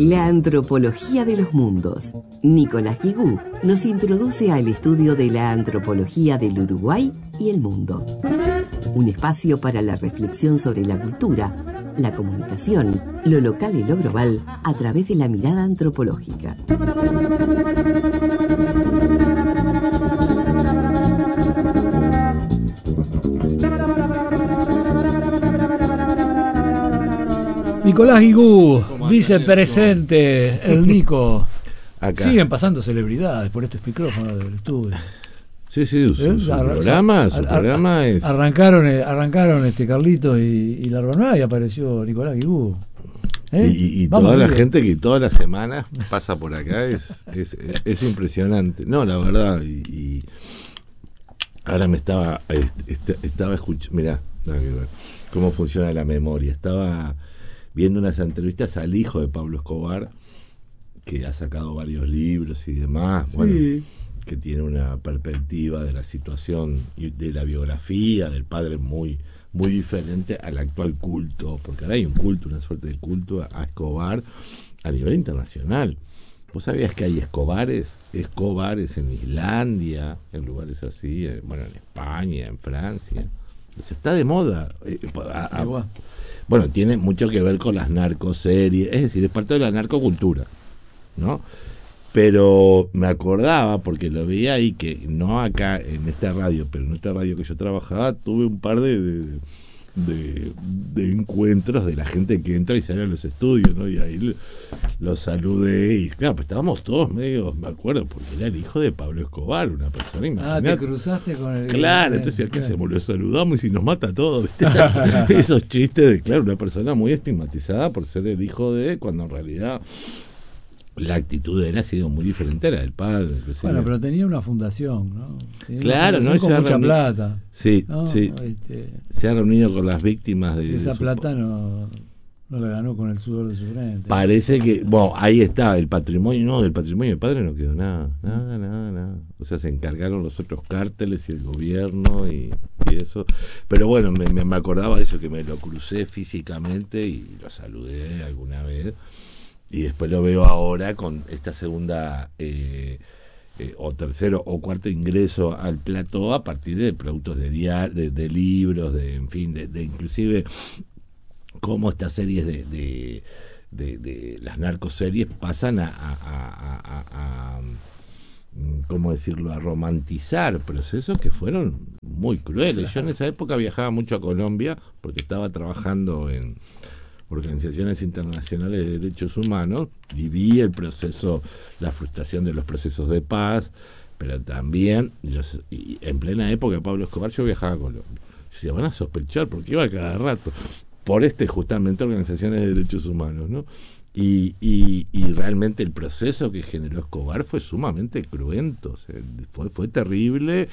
La antropología de los mundos. Nicolás Guigú nos introduce al estudio de la antropología del Uruguay y el mundo. Un espacio para la reflexión sobre la cultura, la comunicación, lo local y lo global a través de la mirada antropológica. Nicolás Guigú dice presente, el Nico. Acá. Siguen pasando celebridades por este micrófono del estudio. Sí, su programa es... Arrancaron Carlitos y la Ronada y apareció Nicolás Guigú. Y toda la gente que todas las semanas pasa por acá es impresionante. No, la verdad, y ahora me estaba escuchando, mirá, cómo funciona la memoria. Estaba viendo unas entrevistas al hijo de Pablo Escobar, que ha sacado varios libros y demás, sí. Bueno, que tiene una perspectiva de la situación y de la biografía del padre muy diferente al actual culto, porque ahora hay un culto, una suerte de culto a Escobar a nivel internacional. ¿Vos sabías que hay Escobares en Islandia, en lugares así, bueno, en España, en Francia? Se está de moda. Bueno, tiene mucho que ver con las narcoseries, es decir, es parte de la narcocultura, ¿no? Pero me acordaba, porque lo veía ahí, que no acá en esta radio, pero en esta radio que yo trabajaba, tuve un par de encuentros de la gente que entra y sale a los estudios, ¿no? Y ahí los saludé y claro, pues estábamos todos medio, me acuerdo, porque era el hijo de Pablo Escobar, una persona imagínate. Te cruzaste con el... Claro, entonces ¿qué hacemos? Lo saludamos y nos mata a todos, ¿viste? Esos chistes de, claro, una persona muy estigmatizada por ser el hijo de, cuando en realidad la actitud de él ha sido muy diferente a la del padre. Inclusive. Bueno, pero tenía una fundación, ¿no? Claro, ¿no? Con mucha plata. Sí, ¿no? sí. Se ha reunido con las víctimas de... Esa plata no la ganó con el sudor de su frente. Parece que, bueno, ahí está, el patrimonio, no, del patrimonio del padre no quedó nada. O sea, se encargaron los otros cárteles y el gobierno y eso. Pero bueno, me acordaba de eso, que me lo crucé físicamente y lo saludé alguna vez. Y después lo veo ahora con esta segunda o tercero o cuarto ingreso al plató a partir de productos de libros, en fin, de inclusive cómo estas series de las narcoseries pasan a ¿cómo decirlo?, a romantizar procesos que fueron muy crueles. Yo en esa época viajaba mucho a Colombia porque estaba trabajando en organizaciones internacionales de derechos humanos y vi el proceso, la frustración de los procesos de paz, pero también y en plena época de Pablo Escobar yo viajaba a Colombia. Se van a sospechar porque iba cada rato por justamente organizaciones de derechos humanos, ¿no? Y realmente el proceso que generó Escobar fue sumamente cruento, o sea, fue terrible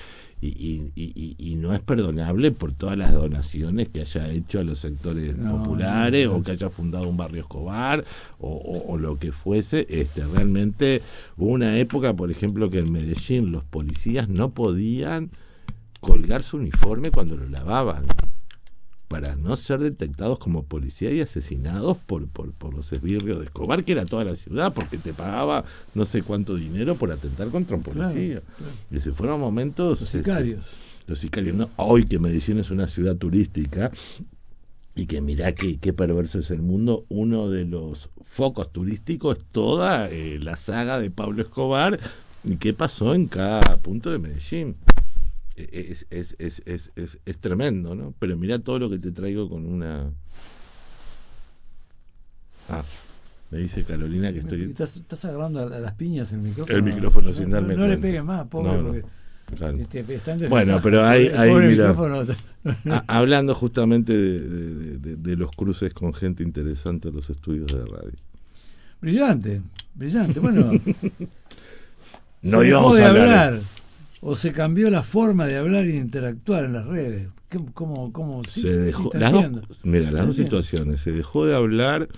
y no es perdonable por todas las donaciones que haya hecho a los sectores populares o que haya fundado un barrio Escobar o lo que fuese. Realmente hubo una época, por ejemplo, que en Medellín los policías no podían colgar su uniforme cuando lo lavaban, para no ser detectados como policía y asesinados por los esbirrios de Escobar, que era toda la ciudad, porque te pagaba no sé cuánto dinero por atentar contra un policía. Claro. Y si fueron momentos... Los sicarios. Los sicarios, ¿no? Hoy que Medellín es una ciudad turística, y que mirá qué perverso es el mundo, uno de los focos turísticos es toda la saga de Pablo Escobar, y qué pasó en cada punto de Medellín. Es tremendo, ¿no? Pero mirá todo lo que te traigo con una... me dice Carolina que estoy... Estás agarrando a las piñas el micrófono. El micrófono sin darme cuenta. No le pegues más, pobre, porque... Claro. Está en bueno, pero ahí mira, micrófono. hablando justamente de los cruces con gente interesante en los estudios de radio. Brillante, bueno. No íbamos a hablar. ¿O se cambió la forma de hablar y de interactuar en las redes? ¿Cómo se dejó? Las dos situaciones. Se dejó de hablar,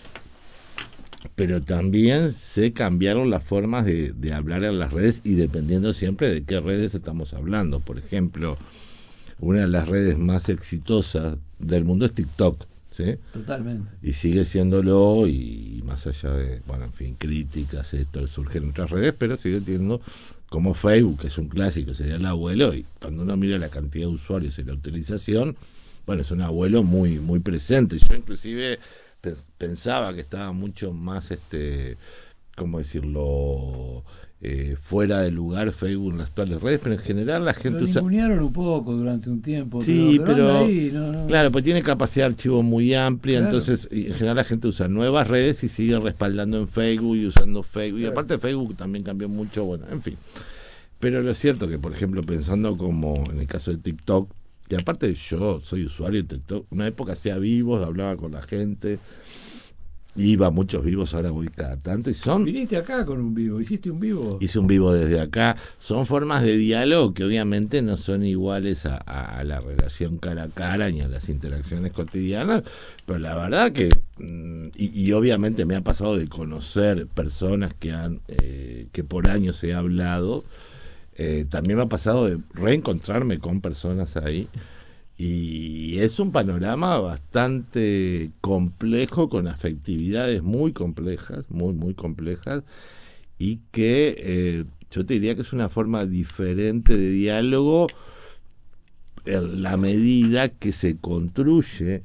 pero también se cambiaron las formas de hablar en las redes y dependiendo siempre de qué redes estamos hablando. Por ejemplo, una de las redes más exitosas del mundo es TikTok, ¿sí? Totalmente. Y sigue siéndolo, y más allá de, bueno, en fin, críticas, esto surge en otras redes, pero sigue teniendo como Facebook, que es un clásico, sería el abuelo, y cuando uno mira la cantidad de usuarios y la utilización, bueno, es un abuelo muy muy presente. Yo inclusive pensaba que estaba mucho más, ¿cómo decirlo?, fuera de lugar Facebook en las actuales redes, pero en general la gente lo ningunearon un poco durante un tiempo. Sí, pero ahí, no. Claro, pues tiene capacidad de archivo muy amplia, Claro. Entonces en general la gente usa nuevas redes y sigue respaldando en Facebook y usando Facebook. Claro. Y aparte Facebook también cambió mucho, bueno, en fin. Pero lo es cierto que, por ejemplo, pensando como en el caso de TikTok, que aparte yo soy usuario de TikTok, una época hacía vivos, hablaba con la gente, iba a muchos vivos, ahora voy cada tanto y son... Viniste acá con un vivo, hiciste un vivo. Hice un vivo desde acá. Son formas de diálogo que obviamente no son iguales a la relación cara a cara ni a las interacciones cotidianas, pero la verdad que y obviamente me ha pasado de conocer personas que por años he hablado. También me ha pasado de reencontrarme con personas ahí. Y es un panorama bastante complejo, con afectividades muy complejas, muy complejas, y que yo te diría que es una forma diferente de diálogo en la medida que se construye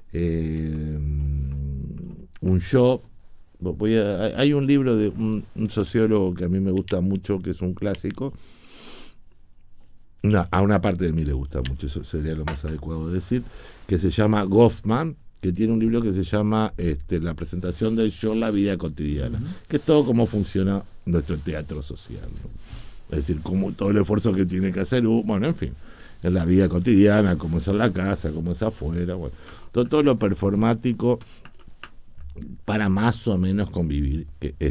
un yo. Hay un libro de un sociólogo que a mí me gusta mucho, que es un clásico. A una parte de mí le gusta mucho, eso sería lo más adecuado de decir, que se llama Goffman, que tiene un libro que se llama La presentación del yo en la vida cotidiana, que es todo cómo funciona nuestro teatro social, ¿no? Es decir, cómo todo el esfuerzo que tiene que hacer, bueno, en fin, en la vida cotidiana, cómo es en la casa, cómo es afuera, bueno, todo lo performático para más o menos convivir,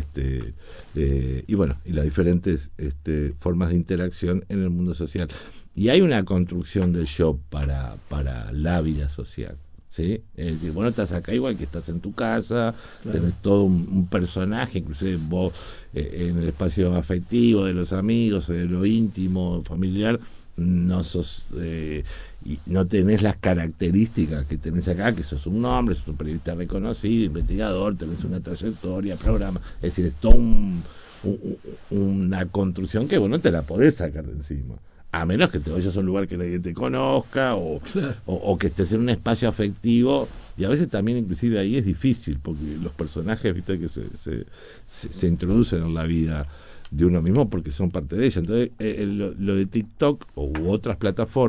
y bueno, y las diferentes formas de interacción en el mundo social. Y hay una construcción del yo para la vida social, ¿sí? Es decir, bueno, estás acá igual que estás en tu casa, claro. Tenés todo un personaje, inclusive vos en el espacio afectivo de los amigos, de lo íntimo, familiar, no sos y no tenés las características que tenés acá, que sos un hombre, sos un periodista reconocido, investigador, tenés una trayectoria, programa, es decir, es toda una construcción que vos no te la podés sacar de encima, a menos que te vayas a un lugar que nadie te conozca o que estés en un espacio afectivo, y a veces también inclusive ahí es difícil, porque los personajes, viste, que se introducen en la vida de uno mismo porque son parte de ella. Entonces lo de TikTok u otras plataformas